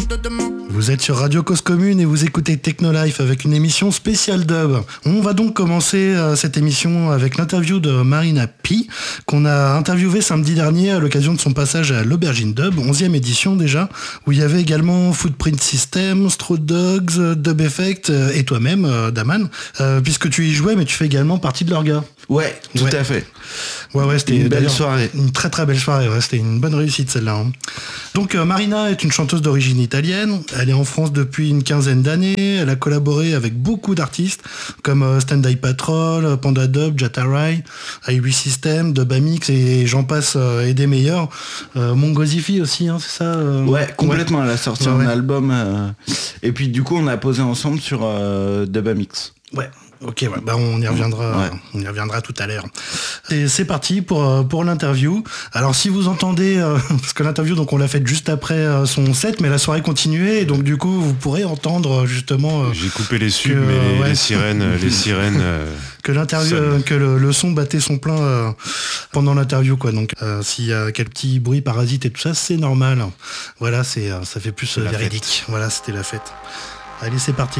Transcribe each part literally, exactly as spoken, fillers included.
Vous êtes sur Radio Cause Commune et vous écoutez Technolife avec une émission spéciale dub. On va donc commencer euh, cette émission avec l'interview de Marina P, qu'on a interviewée samedi dernier à l'occasion de son passage à l'Aubergine Dub, onzième édition déjà, où il y avait également Footprint System, Straw Dogs, Dub Effect euh, et toi-même, euh, Daman, euh, puisque tu y jouais, mais tu fais également partie de l'orga. Ouais, tout ouais. à fait. Ouais, ouais, c'était une belle soirée. Une très très belle soirée, ouais, c'était une bonne réussite celle-là. Hein. Donc euh, Marina est une chanteuse d'origine italienne, elle est en France depuis une quinzaine d'années, elle a collaboré avec beaucoup d'artistes comme euh, Stand Eye Patrol, Panda Dub, Jatarai, I B System, Dubamix et j'en passe euh, et des meilleurs. Euh, Mongozifi aussi, hein, c'est ça euh... Ouais, complètement, ouais. Elle a sorti ouais, un ouais. album euh, et puis du coup on a posé ensemble sur euh, Dubamix. Ouais. Ok, ouais, bah on y reviendra, ouais. on y reviendra tout à l'heure. Et c'est parti pour pour l'interview. Alors si vous entendez, euh, parce que l'interview donc on l'a faite juste après euh, son set, mais la soirée continuait et donc du coup vous pourrez entendre justement. Euh, J'ai coupé les subs, mais les, ouais. les sirènes, les sirènes. Euh, que l'interview, euh, que le, le son battait son plein euh, pendant l'interview quoi. Donc euh, s'il y a quelques petits bruits parasites et tout ça, c'est normal. Voilà, c'est euh, ça fait plus euh, véridique. Fête. Voilà, c'était la fête. Allez, c'est parti.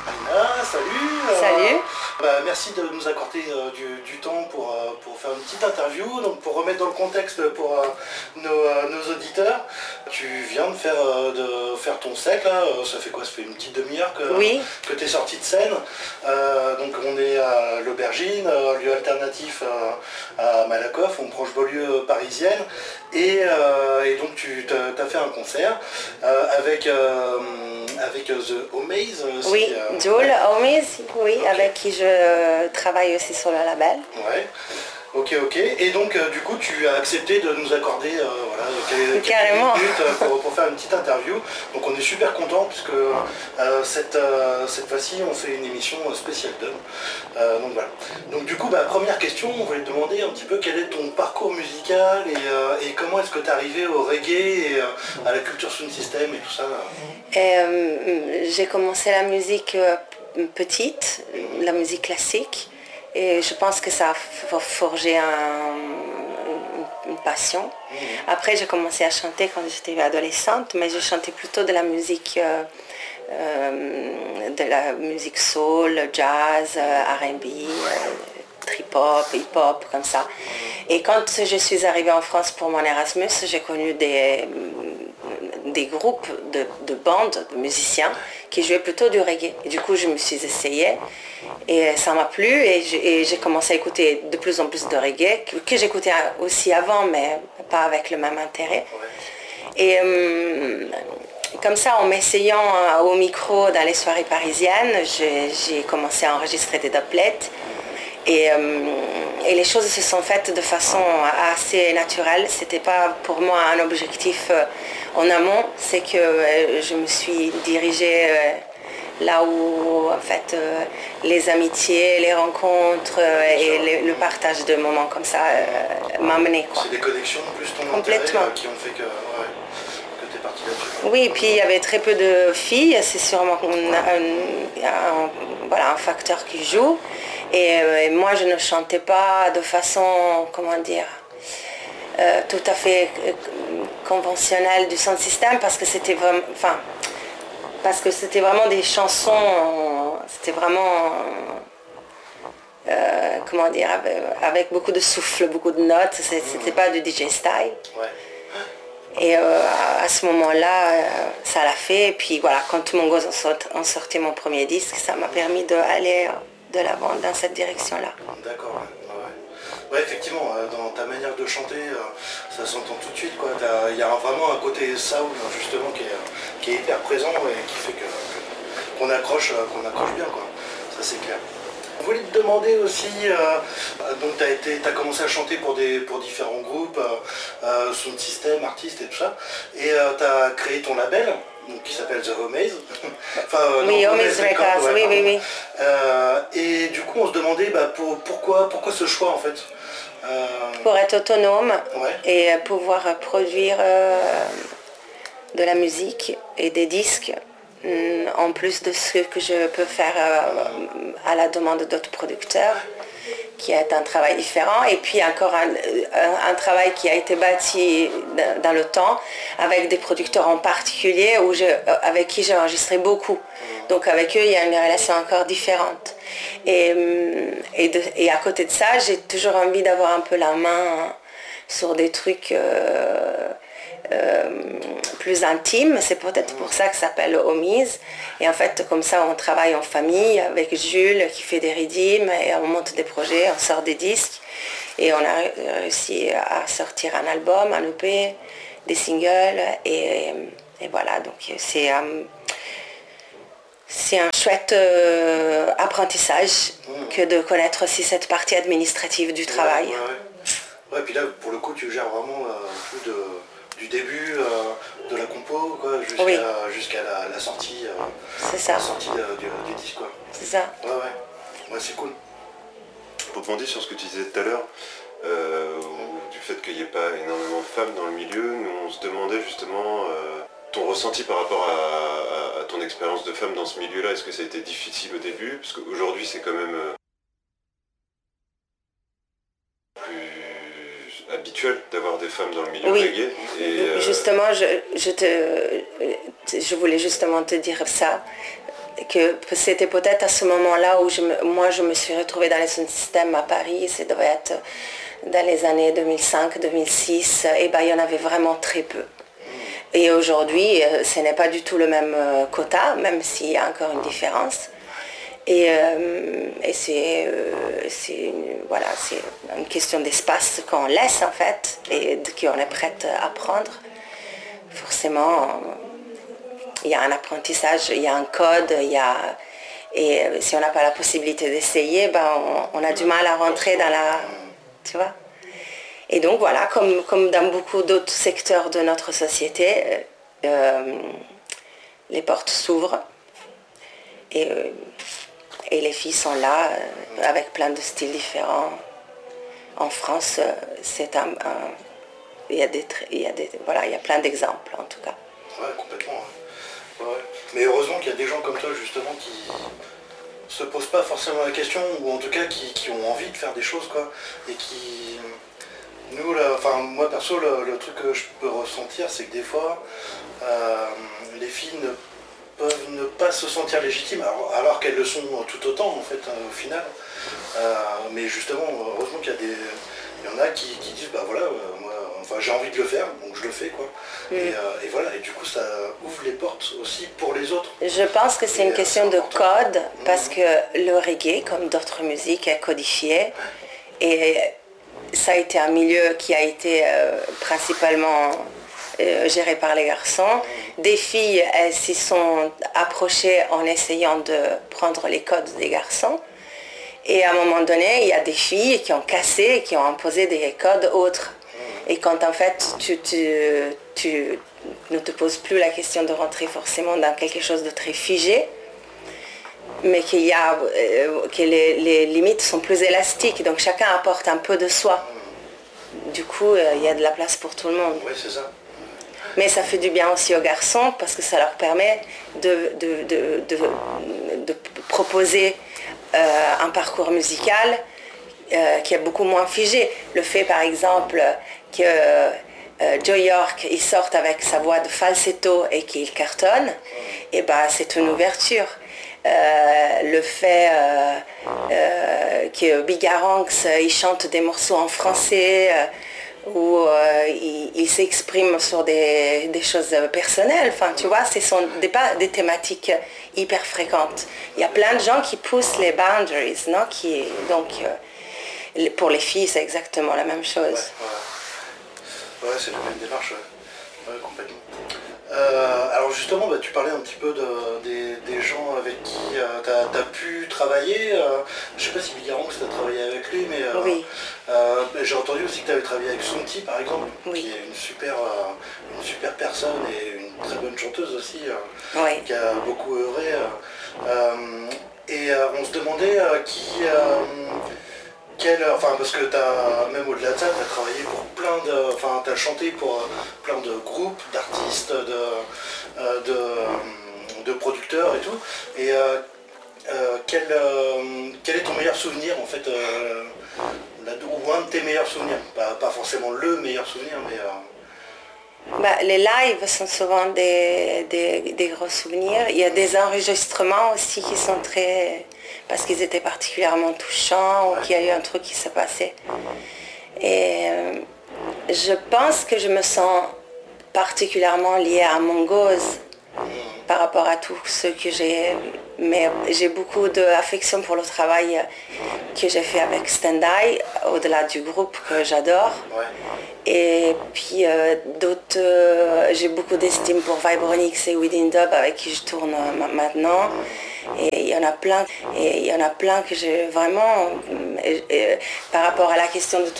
Salut. Bah, merci de nous accorder euh, du, du temps pour, euh, pour faire une petite interview. Donc pour remettre dans le contexte pour euh, nos, euh, nos auditeurs, tu viens de faire, euh, de faire ton set là, ça fait quoi? Ça fait une petite demi-heure que, oui. que tu es sorti de scène. Euh, donc on est à l'Aubergine, euh, lieu alternatif euh, à Malakoff, en proche banlieue parisienne. Et, euh, et donc tu as fait un concert euh, avec, euh, avec The Omaze. Oui, euh, Joel ouais. Omaze, oui, okay. Avec qui je travaille aussi sur le label. Ouais. Ok, ok. Et donc, euh, du coup, tu as accepté de nous accorder euh, voilà, quelques, quelques minutes pour, pour faire une petite interview. Donc, on est super contents puisque euh, cette, euh, cette fois-ci, on fait une émission spéciale dub. Euh, donc, voilà. Donc, du coup, bah, première question, on voulait te demander un petit peu quel est ton parcours musical et, euh, et comment est-ce que tu es arrivé au reggae et euh, à la culture sound system et tout ça. Et, euh, j'ai commencé la musique euh, petite, mmh. la musique classique. Et je pense que ça a forgé un, une, une passion. Mmh. Après, j'ai commencé à chanter quand j'étais adolescente, mais je chantais plutôt de la musique, euh, euh, de la musique soul, jazz, R and B, euh, trip-hop, hip-hop, comme ça. Et quand je suis arrivée en France pour mon Erasmus, j'ai connu des, des groupes de, de bandes, de musiciens, qui jouaient plutôt du reggae. Et du coup, je me suis essayée et ça m'a plu et j'ai, et j'ai commencé à écouter de plus en plus de reggae, que, que j'écoutais aussi avant, mais pas avec le même intérêt. Et euh, comme ça, en m'essayant au micro dans les soirées parisiennes, j'ai, j'ai commencé à enregistrer des doublets. Et, euh, et les choses se sont faites de façon assez naturelle. C'était pas pour moi un objectif euh, en amont, c'est que euh, je me suis dirigée euh, là où en fait euh, les amitiés, les rencontres euh, et le, le partage de moments comme ça euh, m'a amené. C'est des connexions plus ton complètement intérêt, qui ont fait que, ouais, que tu es partie là-dessus. Oui, et puis il y avait très peu de filles, c'est sûrement un, un, un, voilà, un facteur qui joue. Et, euh, et moi, je ne chantais pas de façon, comment dire, euh, tout à fait euh, conventionnelle du sound system parce que c'était vraiment, enfin, parce que c'était vraiment des chansons, c'était vraiment, euh, comment dire, avec, avec beaucoup de souffle, beaucoup de notes. C'était pas du D J style. Ouais. Et euh, à ce moment-là, euh, ça l'a fait. Et puis voilà, quand tout mon gosse ont sorti mon premier disque, ça m'a permis d'aller de l'avant dans cette direction-là. D'accord, ouais. Ouais, ouais, effectivement, dans ta manière de chanter, ça s'entend tout de suite, quoi. Il y a vraiment un côté soul, justement, qui est, qui est hyper présent et qui fait que, qu'on accroche, qu'on accroche bien, quoi. Ça, c'est clair. On voulait te demander aussi, euh, donc tu as été, t'as commencé à chanter pour, des, pour différents groupes, euh, sound system, artistes et tout ça, et euh, tu as créé ton label, donc, qui s'appelle The Omaze. enfin, euh, oui, Omaze Records, ouais, oui, oui, oui. Euh, et du coup, on se demandait bah, pour, pourquoi, pourquoi ce choix en fait euh... Pour être autonome ouais. et pouvoir produire euh, de la musique et des disques. En plus de ce que je peux faire euh, à la demande d'autres producteurs qui est un travail différent, et puis encore un, un, un travail qui a été bâti dans, dans le temps avec des producteurs en particulier où je, avec qui j'ai enregistré beaucoup. Donc avec eux, il y a une relation encore différente. Et, et, de, et à côté de ça, j'ai toujours envie d'avoir un peu la main sur des trucs euh, euh, plus intimes. C'est peut-être pour ça que ça s'appelle Homies. Et en fait, comme ça, on travaille en famille avec Jules qui fait des rythmes et on monte des projets, on sort des disques. Et on a réussi à sortir un album, un E P, des singles. Et, et voilà, donc c'est... Um, C'est un chouette euh, apprentissage mmh. que de connaître aussi cette partie administrative du travail. Ouais, ouais. Ouais, puis là, pour le coup, tu gères vraiment euh, tout de, du début euh, de la compo jusqu'à oui. jusqu'à la, la sortie, euh, c'est ça. La sortie de, du, du disque. Quoi. C'est ça. Ouais, ouais. Ouais, c'est cool. Pour rebondir sur ce que tu disais tout à l'heure, euh, du fait qu'il n'y ait pas énormément de femmes dans le milieu, nous on se demandait justement... Euh, ton ressenti par rapport à, à, à ton expérience de femme dans ce milieu-là, est-ce que ça a été difficile au début? Parce qu'aujourd'hui, c'est quand même euh, plus habituel d'avoir des femmes dans le milieu oui. reggae. Et, euh... Justement, je, je, te, je voulais justement te dire ça, que c'était peut-être à ce moment-là où je me, moi je me suis retrouvée dans les systèmes à Paris, ça devait être dans les années deux mille cinq deux mille six, et ben, il y en avait vraiment très peu. Et aujourd'hui, ce n'est pas du tout le même quota, même s'il y a encore une différence. Et, euh, et c'est, euh, c'est, une, voilà, c'est une question d'espace qu'on laisse en fait, et qu'on est prête à prendre. Forcément, il y a un apprentissage, il y a un code, il y a... et si on n'a pas la possibilité d'essayer, ben on, on a du mal à rentrer dans la... Tu vois ? Et donc voilà, comme, comme dans beaucoup d'autres secteurs de notre société, euh, les portes s'ouvrent et, euh, et les filles sont là euh, avec plein de styles différents. En France, euh, c'est un, un, il y a des, il y a des, voilà, il y a plein d'exemples en tout cas. Ouais, complètement. Ouais. Ouais. Mais heureusement qu'il y a des gens comme toi justement qui se posent pas forcément la question, ou en tout cas qui, qui ont envie de faire des choses, quoi, et qui... Nous, là, enfin, moi perso, le, le truc que je peux ressentir, c'est que des fois, euh, les filles ne peuvent ne pas se sentir légitimes, alors, alors qu'elles le sont tout autant, en fait, euh, au final. Euh, mais justement, heureusement qu'il y a des... Il y en a qui, qui disent, bah voilà, euh, moi, enfin, j'ai envie de le faire, donc je le fais, quoi. Mmh. Et, euh, et voilà, et du coup, ça ouvre les portes aussi pour les autres. Je pense que c'est et une question de code, parce mmh. que le reggae, comme d'autres musiques, est codifié. Et ça a été un milieu qui a été euh, principalement euh, géré par les garçons. Des filles, elles s'y sont approchées en essayant de prendre les codes des garçons. Et à un moment donné, il y a des filles qui ont cassé et qui ont imposé des codes autres. Et quand en fait, tu, tu, tu ne te poses plus la question de rentrer forcément dans quelque chose de très figé, mais qu'il y a, euh, que les, les limites sont plus élastiques, donc chacun apporte un peu de soi. Du coup, euh, il y a de la place pour tout le monde. Oui, c'est ça. Mais ça fait du bien aussi aux garçons, parce que ça leur permet de, de, de, de, de proposer euh, un parcours musical euh, qui est beaucoup moins figé. Le fait, par exemple, que euh, Joe York il sorte avec sa voix de falsetto et qu'il cartonne, et ben, c'est une ouverture. Euh, le fait euh, euh, que Bigaranx il chante des morceaux en français euh, où euh, il, il s'exprime sur des, des choses personnelles, enfin tu vois, ce sont des, pas des thématiques hyper fréquentes. Il y a plein de gens qui poussent les boundaries, non, qui, donc euh, pour les filles c'est exactement la même chose. Ouais, ouais. Ouais, c'est la même démarche, ouais. Ouais, complètement. Euh, alors justement, bah, tu parlais un petit peu de, des, des gens avec qui euh, tu as pu travailler. Euh, je sais pas si Bigaranx tu as travaillé avec lui, mais euh, oui. euh, j'ai entendu aussi que tu avais travaillé avec Sonti par exemple, oui. qui est une super, euh, une super personne et une très bonne chanteuse aussi, euh, oui. qui a beaucoup œuvré. Euh, et euh, on se demandait euh, qui... Euh, Quelle, enfin, parce que t'as, même au-delà de ça, tu as travaillé pour plein de... Enfin, tu as chanté pour euh, plein de groupes, d'artistes, de, euh, de, de producteurs et tout. Et euh, euh, quel, euh, quel est ton meilleur souvenir en fait euh, là, ou un de tes meilleurs souvenirs, pas, pas forcément le meilleur souvenir, mais... Euh... Bah, les lives sont souvent des, des, des gros souvenirs. Il y a des enregistrements aussi qui sont très... parce qu'ils étaient particulièrement touchants, ou qu'il y a eu un truc qui s'est passé. Et euh, je pense que je me sens particulièrement liée à Mongoose par rapport à tout ce que j'ai. Mais j'ai beaucoup d'affection pour le travail que j'ai fait avec Stendhal, au-delà du groupe que j'adore. Ouais. Et puis euh, d'autres, euh, j'ai beaucoup d'estime pour Vibronix et Within Dub avec qui je tourne euh, maintenant. Et il y en a plein, et il y en a plein que j'ai vraiment, et, et, par rapport à la question de